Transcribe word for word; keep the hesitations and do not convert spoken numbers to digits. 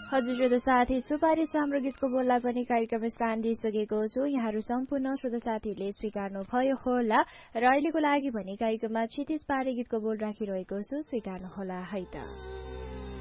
हजुर श्रोता साथी सुपारी हाम्रो गीतको बोललाई पनि कार्यक्रम स्थान दिइसकेको छु। यहाँहरू सम्पूर्ण श्रोता साथीहरूले स्वीकार्नु भयो होला र अहिलेको लागि भने कार्यक्रममा क्षितिज पारी गीतको बोल राखिरहेको छु, स्वीकार्नु होला है त।